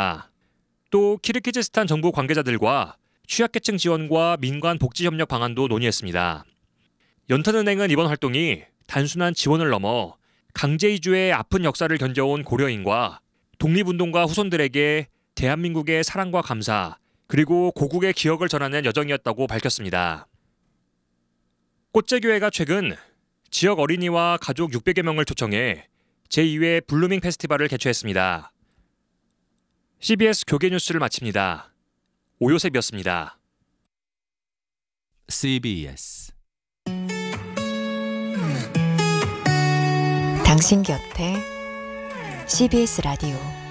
했습니다. 또 키르기즈스탄 정부 관계자들과 취약계층 지원과 민관 복지 협력 방안도 논의했습니다. 연탄은행은 이번 활동이 단순한 지원을 넘어 강제 이주의 아픈 역사를 견뎌온 고려인과 독립운동가 후손들에게 대한민국의 사랑과 감사, 그리고 고국의 기억을 전하는 여정이었다고 밝혔습니다. 꽃제교회가 최근 지역 어린이와 가족 600여 명을 초청해 제2회 블루밍 페스티벌을 개최했습니다. CBS 교계 뉴스를 마칩니다. 오요셉이었습니다. CBS 당신 곁에 CBS 라디오